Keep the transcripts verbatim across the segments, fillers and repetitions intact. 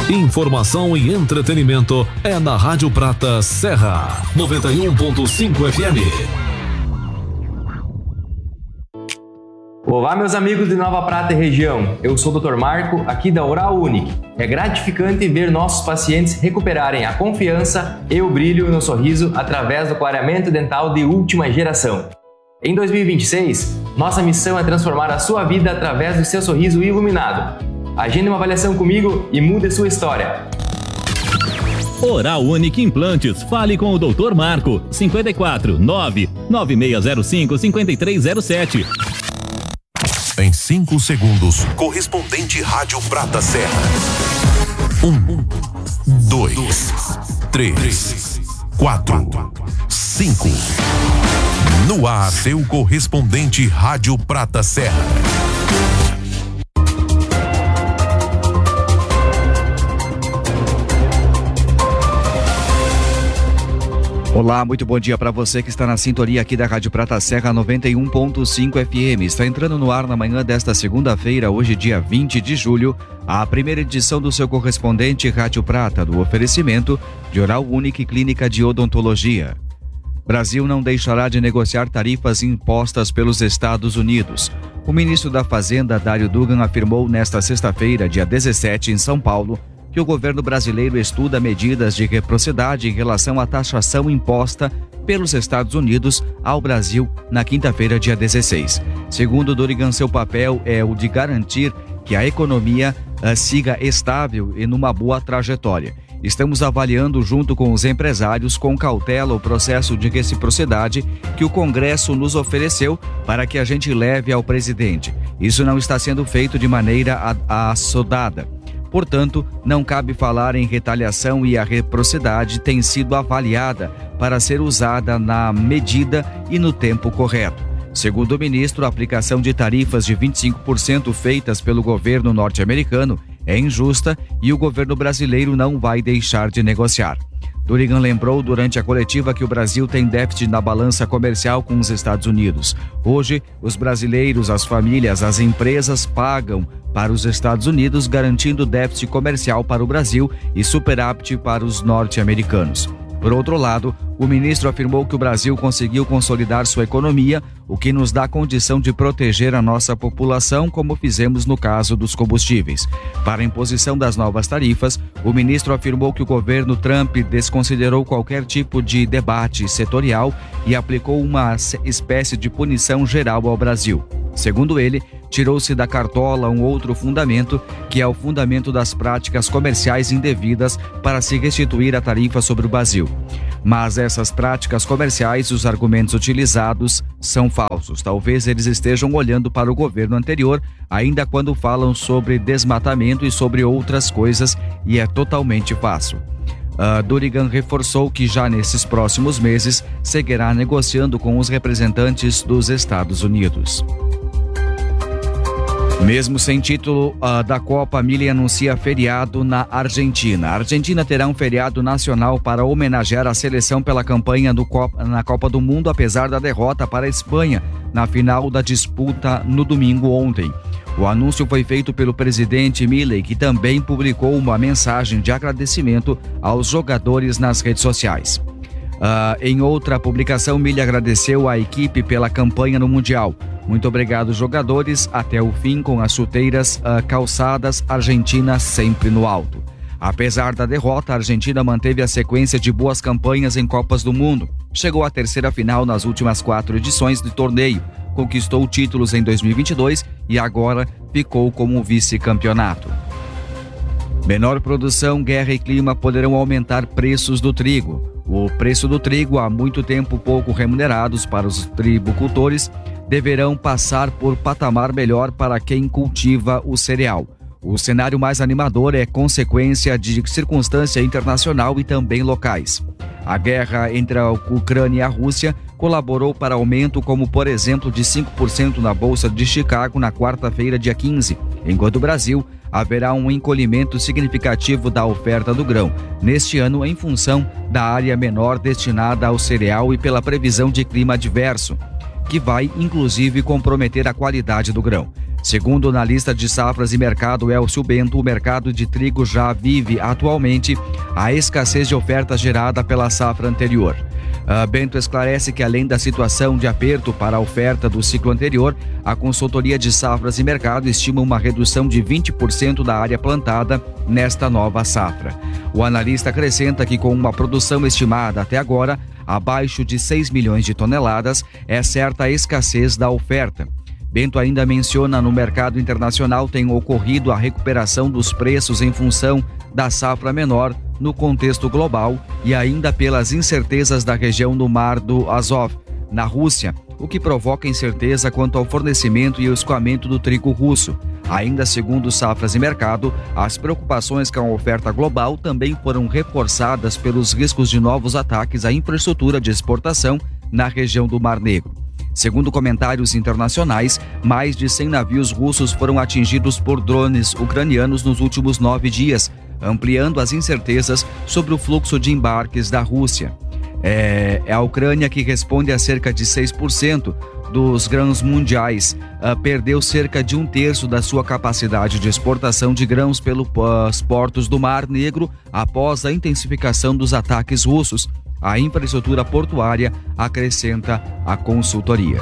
Informação e entretenimento é na Rádio Prata Serra, noventa e um ponto cinco F M. Olá, meus amigos de Nova Prata e região. Eu sou o doutor Marco, aqui da Oral Unique. É gratificante ver nossos pacientes recuperarem a confiança e o brilho no sorriso através do clareamento dental de última geração. Em dois mil e vinte e seis, nossa missão é transformar a sua vida através do seu sorriso iluminado. Agende uma avaliação comigo e mude sua história. Oral Unique Implantes. Fale com o doutor Marco. cinco quatro nove nove seis zero cinco cinco três zero sete. Em cinco segundos, correspondente Rádio Prata Serra. Um, dois, três, quatro, cinco. No ar, seu correspondente Rádio Prata Serra. Olá, muito bom dia para você que está na sintonia aqui da Rádio Prata Serra noventa e um ponto cinco F M. Está entrando no ar na manhã desta segunda-feira, hoje dia vinte de julho, a primeira edição do seu correspondente Rádio Prata, do oferecimento de Oral Unique Clínica de Odontologia. Brasil não deixará de negociar tarifas impostas pelos Estados Unidos. O ministro da Fazenda, Dário Dugan, afirmou nesta sexta-feira, dia dezessete, em São Paulo, que o governo brasileiro estuda medidas de reciprocidade em relação à taxação imposta pelos Estados Unidos ao Brasil na quinta-feira, dia dezesseis. Segundo Dorigan, seu papel é o de garantir que a economia uh, siga estável e numa boa trajetória. Estamos avaliando junto com os empresários com cautela o processo de reciprocidade que o Congresso nos ofereceu para que a gente leve ao presidente. Isso não está sendo feito de maneira assodada. Portanto, não cabe falar em retaliação e a reciprocidade tem sido avaliada para ser usada na medida e no tempo correto. Segundo o ministro, a aplicação de tarifas de vinte e cinco por cento feitas pelo governo norte-americano é injusta e o governo brasileiro não vai deixar de negociar. Dorigan lembrou durante a coletiva que o Brasil tem déficit na balança comercial com os Estados Unidos. Hoje, os brasileiros, as famílias, as empresas pagam para os Estados Unidos, garantindo déficit comercial para o Brasil e superávit para os norte-americanos. Por outro lado, o ministro afirmou que o Brasil conseguiu consolidar sua economia, o que nos dá condição de proteger a nossa população, como fizemos no caso dos combustíveis. Para a imposição das novas tarifas, o ministro afirmou que o governo Trump desconsiderou qualquer tipo de debate setorial e aplicou uma espécie de punição geral ao Brasil. Segundo ele, tirou-se da cartola um outro fundamento, que é o fundamento das práticas comerciais indevidas para se restituir a tarifa sobre o Brasil. Mas essas práticas comerciais, os argumentos utilizados são falsos. Talvez eles estejam olhando para o governo anterior, ainda quando falam sobre desmatamento e sobre outras coisas, e é totalmente fácil. Uh, Dorigan reforçou que já nesses próximos meses seguirá negociando com os representantes dos Estados Unidos. Mesmo sem título uh, da Copa, Mille anuncia feriado na Argentina. A Argentina terá um feriado nacional para homenagear a seleção pela campanha do Copa, na Copa do Mundo, apesar da derrota para a Espanha na final da disputa no domingo ontem. O anúncio foi feito pelo presidente Milei, que também publicou uma mensagem de agradecimento aos jogadores nas redes sociais. Uh, em outra publicação, Milei agradeceu à equipe pela campanha no Mundial. Muito obrigado, jogadores. Até o fim com as chuteiras uh, calçadas, Argentina sempre no alto. Apesar da derrota, a Argentina manteve a sequência de boas campanhas em Copas do Mundo. Chegou à terceira final nas últimas quatro edições do torneio. Conquistou títulos em dois mil e vinte e dois e agora ficou como vice-campeonato. Menor produção, guerra e clima poderão aumentar preços do trigo. O preço do trigo, há muito tempo pouco remunerados para os tribucultores, deverão passar por patamar melhor para quem cultiva o cereal. O cenário mais animador é consequência de circunstância internacional e também locais. A guerra entre a Ucrânia e a Rússia colaborou para aumento, como por exemplo de cinco por cento na Bolsa de Chicago na quarta-feira, dia quinze, enquanto o Brasil haverá um encolhimento significativo da oferta do grão, neste ano em função da área menor destinada ao cereal e pela previsão de clima adverso. que vai inclusive comprometer a qualidade do grão. Segundo o analista de safras e mercado Elcio Bento, o mercado de trigo já vive atualmente a escassez de oferta gerada pela safra anterior. Uh, Bento esclarece que, além da situação de aperto para a oferta do ciclo anterior, a consultoria de safras e mercado estima uma redução de vinte por cento da área plantada nesta nova safra. O analista acrescenta que, com uma produção estimada até agora abaixo de seis milhões de toneladas, é certa a escassez da oferta. Bento ainda menciona no mercado internacional tem ocorrido a recuperação dos preços em função da safra menor no contexto global e ainda pelas incertezas da região do Mar do Azov, na Rússia, o que provoca incerteza quanto ao fornecimento e o escoamento do trigo russo. Ainda segundo Safras e Mercado, as preocupações com a oferta global também foram reforçadas pelos riscos de novos ataques à infraestrutura de exportação na região do Mar Negro. Segundo comentários internacionais, mais de cem navios russos foram atingidos por drones ucranianos nos últimos nove dias, ampliando as incertezas sobre o fluxo de embarques da Rússia. É, é a Ucrânia que responde a cerca de seis por cento dos grãos mundiais, uh, perdeu cerca de um terço da sua capacidade de exportação de grãos pelos uh, portos do Mar Negro após a intensificação dos ataques russos. A infraestrutura portuária, acrescenta a consultoria.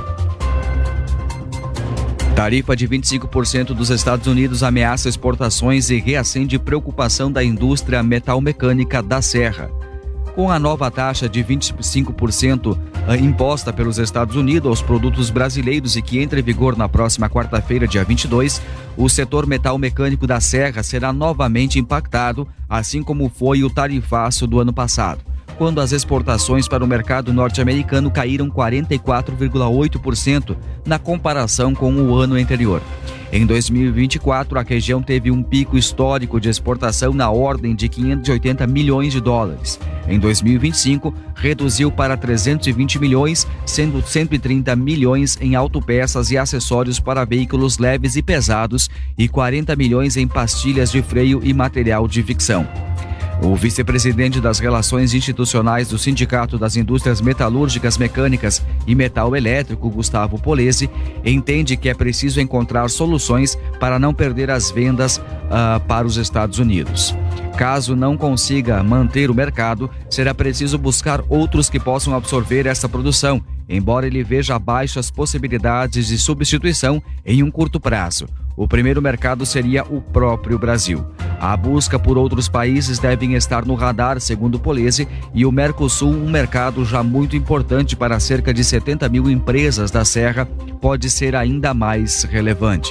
Tarifa de vinte e cinco por cento dos Estados Unidos ameaça exportações e reacende preocupação da indústria metalmecânica da Serra. Com a nova taxa de vinte e cinco por cento imposta pelos Estados Unidos aos produtos brasileiros e que entra em vigor na próxima quarta-feira, dia vinte e dois, o setor metalmecânico da Serra será novamente impactado, assim como foi o tarifaço do ano passado, quando as exportações para o mercado norte-americano caíram quarenta e quatro vírgula oito por cento na comparação com o ano anterior. Em dois mil e vinte e quatro, a região teve um pico histórico de exportação na ordem de quinhentos e oitenta milhões de dólares. Em dois mil e vinte e cinco, reduziu para trezentos e vinte milhões, sendo cento e trinta milhões em autopeças e acessórios para veículos leves e pesados e quarenta milhões em pastilhas de freio e material de fricção. O vice-presidente das Relações Institucionais do Sindicato das Indústrias Metalúrgicas Mecânicas e Metal Elétrico, Gustavo Polese, entende que é preciso encontrar soluções para não perder as vendas uh, para os Estados Unidos. Caso não consiga manter o mercado, será preciso buscar outros que possam absorver essa produção, embora ele veja baixas possibilidades de substituição em um curto prazo. O primeiro mercado seria o próprio Brasil. A busca por outros países devem estar no radar, segundo Polese, e o Mercosul, um mercado já muito importante para cerca de setenta mil empresas da Serra, pode ser ainda mais relevante.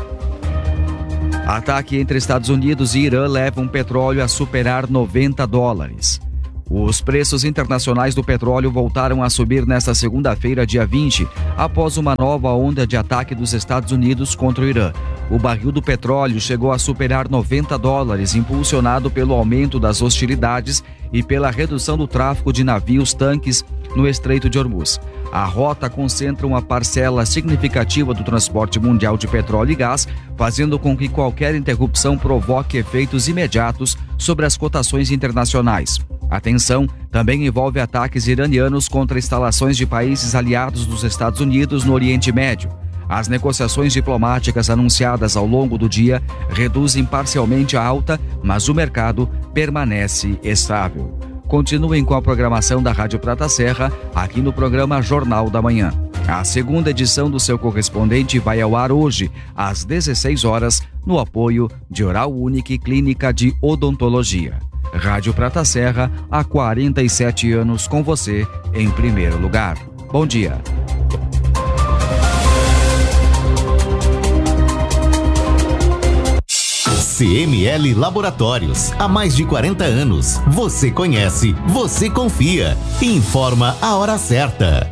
Ataque entre Estados Unidos e Irã leva o petróleo a superar noventa dólares. Os preços internacionais do petróleo voltaram a subir nesta segunda-feira, dia vinte, após uma nova onda de ataque dos Estados Unidos contra o Irã. O barril do petróleo chegou a superar noventa dólares, impulsionado pelo aumento das hostilidades e pela redução do tráfego de navios-tanques no Estreito de Hormuz. A rota concentra uma parcela significativa do transporte mundial de petróleo e gás, fazendo com que qualquer interrupção provoque efeitos imediatos sobre as cotações internacionais. A tensão também envolve ataques iranianos contra instalações de países aliados dos Estados Unidos no Oriente Médio. As negociações diplomáticas anunciadas ao longo do dia reduzem parcialmente a alta, mas o mercado permanece estável. Continuem com a programação da Rádio Prata Serra, aqui no programa Jornal da Manhã. A segunda edição do seu correspondente vai ao ar hoje, às dezesseis horas, no apoio de Oral Unique Clínica de Odontologia. Rádio Prata Serra, há quarenta e sete anos com você em primeiro lugar. Bom dia. C M L Laboratórios, há mais de quarenta anos. Você conhece, você confia. Informa a hora certa.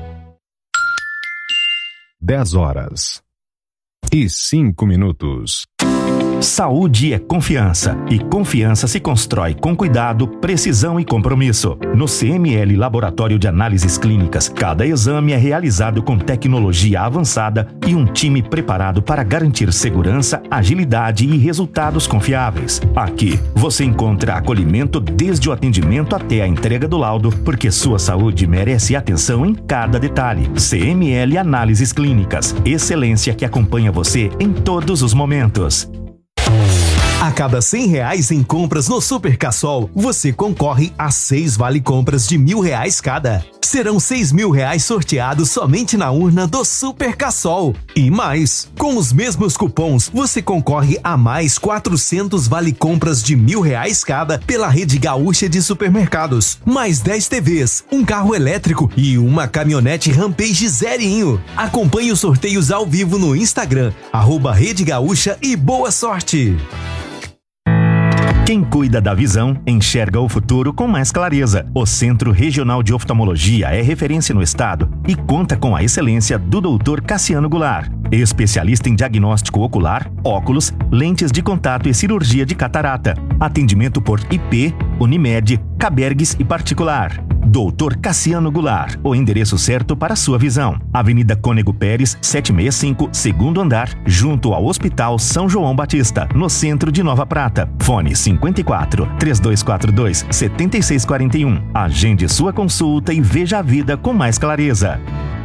dez horas e cinco minutos. Saúde é confiança e confiança se constrói com cuidado, precisão e compromisso. No C M L Laboratório de Análises Clínicas, cada exame é realizado com tecnologia avançada e um time preparado para garantir segurança, agilidade e resultados confiáveis. Aqui, você encontra acolhimento desde o atendimento até a entrega do laudo, porque sua saúde merece atenção em cada detalhe. C M L Análises Clínicas, excelência que acompanha você em todos os momentos. A cada cem reais em compras no Super Cassol, você concorre a seis vale-compras de mil reais cada. Serão seis mil reais sorteados somente na urna do Super Cassol. E mais, com os mesmos cupons, você concorre a mais quatrocentos vale-compras de mil reais cada pela rede gaúcha de supermercados. Mais dez T Vs, um carro elétrico e uma caminhonete Rampage zerinho. Acompanhe os sorteios ao vivo no Instagram, arroba Rede Gaúcha e boa sorte! Quem cuida da visão, enxerga o futuro com mais clareza. O Centro Regional de Oftalmologia é referência no estado e conta com a excelência do doutor Cassiano Goulart, especialista em diagnóstico ocular, óculos, lentes de contato e cirurgia de catarata. Atendimento por I P, Unimed, Cabergues e particular. doutor Cassiano Goulart, o endereço certo para a sua visão. Avenida Cônego Pérez, setecentos e sessenta e cinco, segundo andar, junto ao Hospital São João Batista, no centro de Nova Prata. Fone cinquenta e quatro, três dois quatro dois, sete seis quatro um. Agende sua consulta e veja a vida com mais clareza.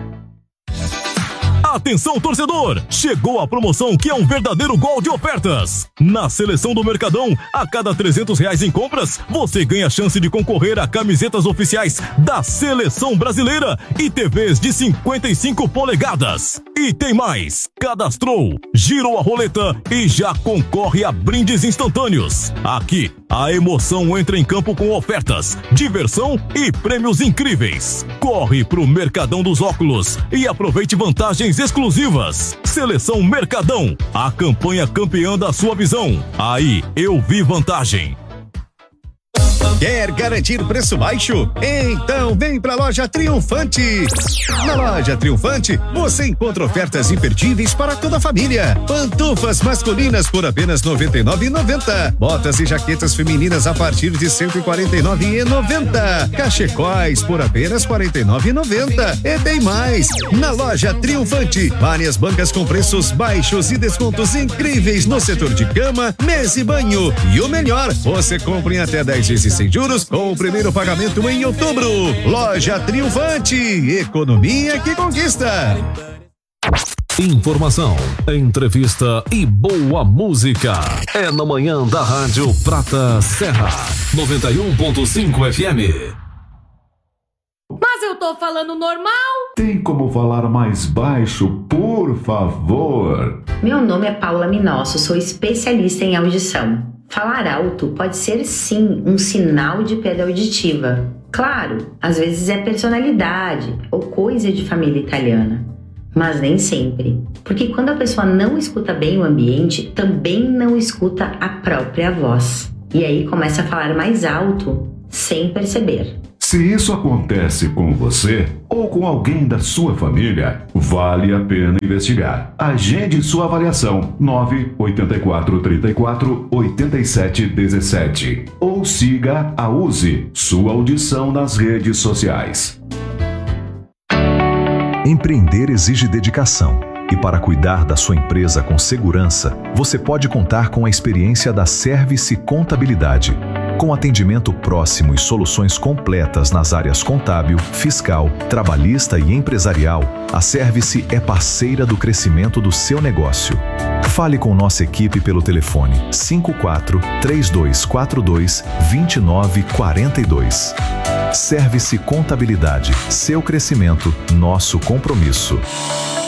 Atenção, torcedor! Chegou a promoção que é um verdadeiro gol de ofertas. Na Seleção do Mercadão, a cada trezentos reais em compras, você ganha a chance de concorrer a camisetas oficiais da Seleção Brasileira e T Vs de cinquenta e cinco polegadas. E tem mais! Cadastrou, girou a roleta e já concorre a brindes instantâneos. Aqui, a emoção entra em campo com ofertas, diversão e prêmios incríveis. Corre pro Mercadão dos Óculos e aproveite vantagens exclusivas. Seleção Mercadão, a campanha campeã da sua visão. Aí eu vi vantagem. Quer garantir preço baixo? Então vem pra Loja Triunfante. Na Loja Triunfante, você encontra ofertas imperdíveis para toda a família. Pantufas masculinas por apenas noventa e nove reais e noventa centavos. Botas e jaquetas femininas a partir de cento e quarenta e nove reais e noventa centavos. Cachecóis por apenas quarenta e nove reais e noventa centavos. E tem mais. Na Loja Triunfante, várias bancas com preços baixos e descontos incríveis no setor de cama, mesa e banho. E o melhor, você compra em até dez vezes sem juros com o primeiro pagamento em outubro. Loja Triunfante, economia que conquista. Informação, entrevista e boa música. É na manhã da Rádio Prata Serra, noventa e um ponto cinco F M. Mas eu tô falando normal. Tem como falar mais baixo, por favor? Meu nome é Paula Minosso, sou especialista em audição. Falar alto pode ser, sim, um sinal de perda auditiva. Claro, às vezes é personalidade ou coisa de família italiana, mas nem sempre. Porque quando a pessoa não escuta bem o ambiente, também não escuta a própria voz. E aí começa a falar mais alto, sem perceber. Se isso acontece com você ou com alguém da sua família, vale a pena investigar. Agende sua avaliação nove oito quatro, três quatro, oito sete um sete ou siga a U S E, sua audição nas redes sociais. Empreender exige dedicação. E para cuidar da sua empresa com segurança, você pode contar com a experiência da Service Contabilidade. Com atendimento próximo e soluções completas nas áreas contábil, fiscal, trabalhista e empresarial, a Service é parceira do crescimento do seu negócio. Fale com nossa equipe pelo telefone cinco quatro, três dois quatro dois, dois nove quatro dois. Service Contabilidade, seu crescimento, nosso compromisso.